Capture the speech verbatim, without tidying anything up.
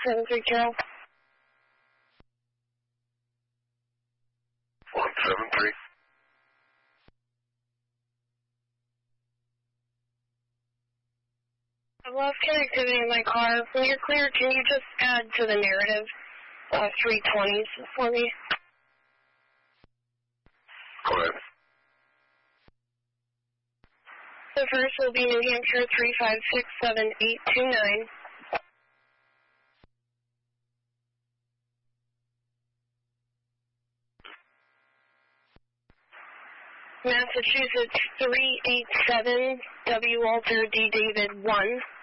seven three zero. one seven three. I've lost connectivity in my car. When you're clear, can you just add to the narrative uh, three twenties for me? Go ahead. The first will be New Hampshire three five six seven eight two nine. Massachusetts three eight seven W Walter D David one.